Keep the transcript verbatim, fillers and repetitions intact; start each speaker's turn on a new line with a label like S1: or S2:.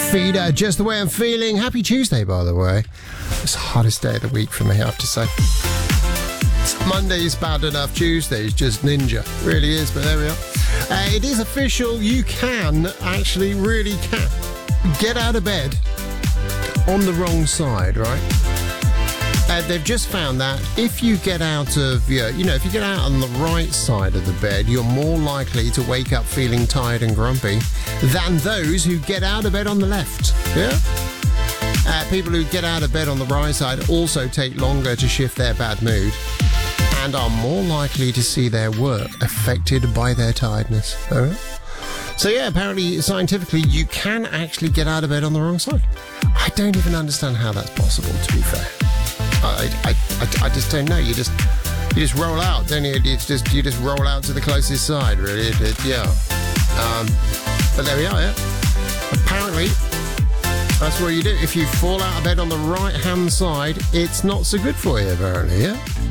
S1: Feeder, just the way I'm feeling. Happy Tuesday, by the way. It's the hardest day of the week for me, I have to say. Monday's bad enough, Tuesday's just ninja. Really is, but there we are. Uh, it is official, you can, actually really can, get out of bed on the wrong side, right? Uh, they've just found that if you get out of, you know, you know, if you get out on the right side of the bed, you're more likely to wake up feeling tired and grumpy than those who get out of bed on the left. Yeah? Uh, people who get out of bed on the right side also take longer to shift their bad mood and are more likely to see their work affected by their tiredness. All right? So yeah, apparently, scientifically, you can actually get out of bed on the wrong side. I don't even understand how that's possible, to be fair. I, I, I, I just don't know. You just you just roll out, don't you? It's just you just roll out to the closest side, really. It, it, yeah. Um, but there we are. Yeah. Apparently, that's what you do. If you fall out of bed on the right-hand side, it's not so good for you. Apparently, yeah.